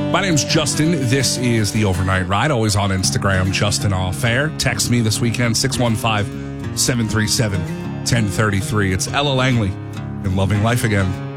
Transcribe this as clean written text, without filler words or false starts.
My name's Justin. This is The Overnight Ride, always on Instagram, Justin Off Air. Text me this weekend, 615-737-1033. It's Ella Langley in Loving Life Again.